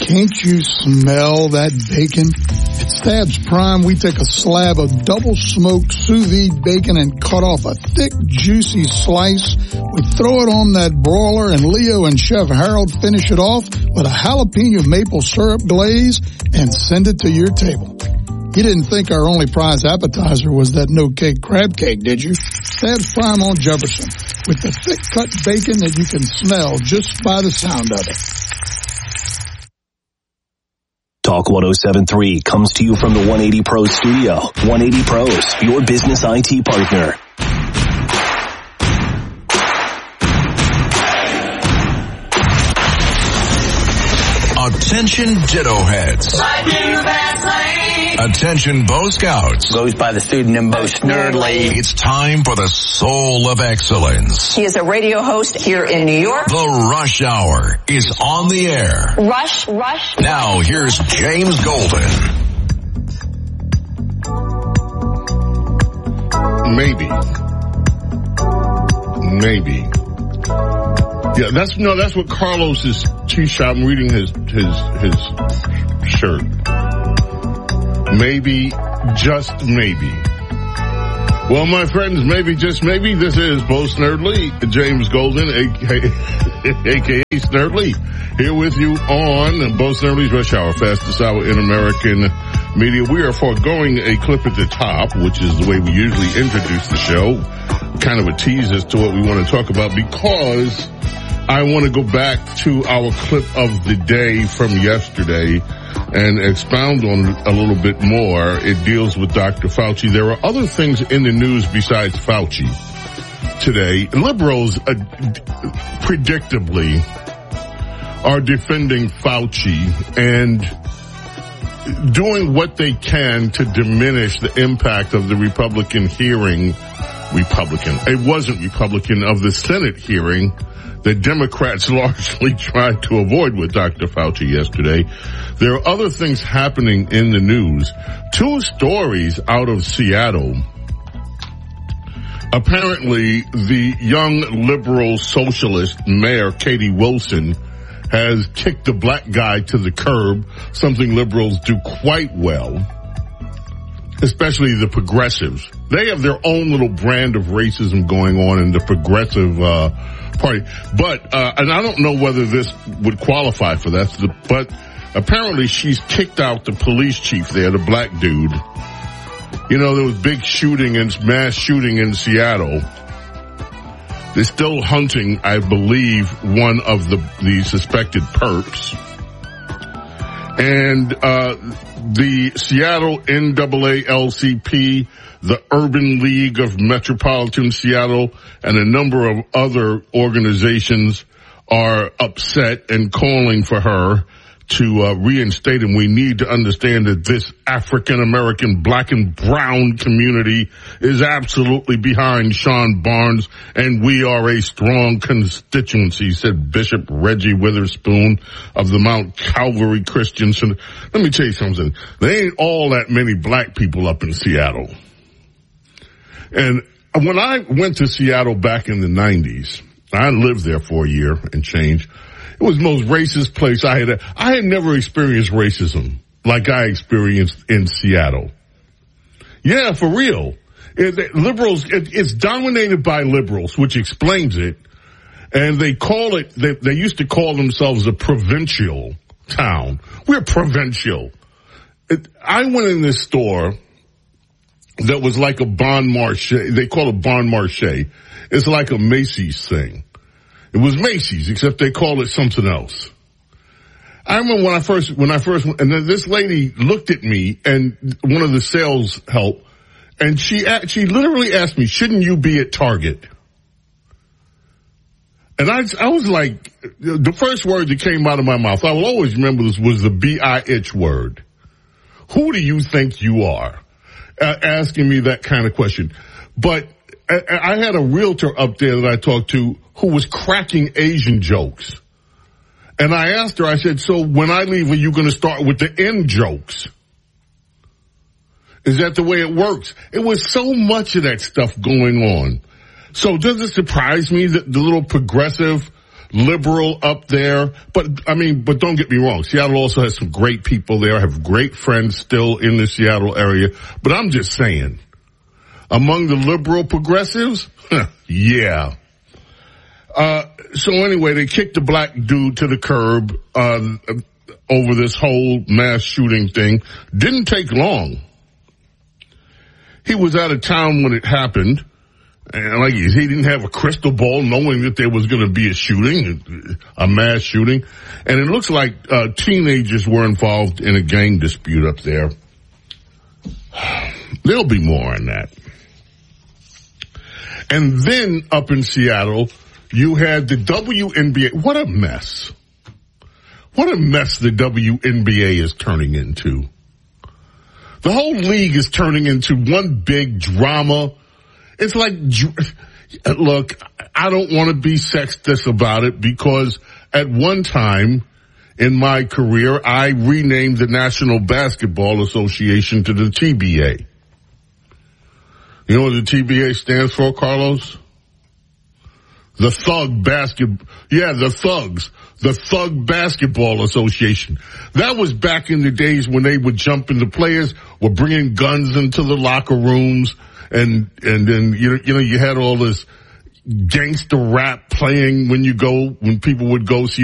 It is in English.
Can't you smell that bacon? At Stabs Prime, we take a slab of double-smoked sous vide bacon and cut off a thick, juicy slice. We throw it on that broiler, and Leo and Chef Harold finish it off with a jalapeno maple syrup glaze and send it to your table. You didn't think our only prize appetizer was that no-cake crab cake, did you? Stabs Prime on Jefferson, with the thick-cut bacon that you can smell just by the sound of it. Talk 107.3 comes to you from the 180 Pros studio. 180 Pros, your business IT partner. Attention Ditto Heads. Attention Bo Scouts. Goes by the pseudonym Bo Snerdley. It's time for the Soul of Excellence. He is a radio host here in New York. The Rush Hour is on the air. Rush. Now here's James Golden. Maybe. Yeah, that's what Carlos's T-shop. I'm reading his shirt. Maybe, just maybe. Well, my friends, maybe, just maybe, this is Bo Snerdley, James Golden, a.k.a. Snerdley, here with you on Bo Snerdley's Rush Hour, fastest hour in American media. We are foregoing a clip at the top, which is the way we usually introduce the show, kind of a tease as to what we want to talk about, because I want to go back to our clip of the day from yesterday and expound on it a little bit more. It deals with Dr. Fauci. There are other things in the news besides Fauci today. Liberals, predictably, are defending Fauci and doing what they can to diminish the impact of the Republican hearing. It wasn't Republican, of the Senate hearing that Democrats largely tried to avoid with Dr. Fauci yesterday. There are other things happening in the news. Two stories out of Seattle. Apparently, the young liberal socialist mayor, Katie Wilson, has kicked the black guy to the curb, something liberals do quite well, especially the progressives. They have their own little brand of racism going on in the progressive party. But, and I don't know whether this would qualify for that, but apparently she's kicked out the police chief there, the black dude. You know, there was big mass shooting in Seattle. They're still hunting, I believe, one of the suspected perps. And the Seattle NAACP, the Urban League of Metropolitan Seattle, and a number of other organizations are upset and calling for her to reinstate him. We need to understand that this African-American black and brown community is absolutely behind Sean Barnes, and we are a strong constituency, said Bishop Reggie Witherspoon of the Mount Calvary Christian Center. Let me tell you something. There ain't all that many black people up in Seattle. And when I went to Seattle back in the 90s, I lived there for a year and change. It was the most racist place I had never experienced racism like I experienced in Seattle. Yeah, for real. It's dominated by liberals, which explains it. And they used to call themselves a provincial town. We're provincial. I went in this store that was like a Bon Marché. They call it Bon Marché. It's like a Macy's thing. It was Macy's, except they call it something else. I remember when I first, and then this lady looked at me, and one of the sales help, and she literally asked me, "Shouldn't you be at Target?" And I was like, the first word that came out of my mouth, I will always remember this, was the B-I-H word. Who do you think you are? Asking me that kind of question. But I had a realtor up there that I talked to who was cracking Asian jokes. And I asked her, I said, so when I leave, are you going to start with the N jokes? Is that the way it works? It was so much of that stuff going on. So does it surprise me that the little progressive liberal up there. But don't get me wrong. Seattle also has some great people there. I have great friends still in the Seattle area. But I'm just saying, among the liberal progressives, yeah. So anyway, they kicked the black dude to the curb, over this whole mass shooting thing. Didn't take long. He was out of town when it happened. And he didn't have a crystal ball knowing that there was going to be a shooting, a mass shooting. And it looks like, teenagers were involved in a gang dispute up there. There'll be more on that. And then up in Seattle, you had the WNBA. What a mess. What a mess the WNBA is turning into. The whole league is turning into one big drama. It's like, look, I don't want to be sexist about it because at one time in my career, I renamed the National Basketball Association to the TBA. You know what the TBA stands for, Carlos? The Thug Basketball Association. That was back in the days when they would jump into players, were bringing guns into the locker rooms, and then, you had all this gangster rap playing when people would go see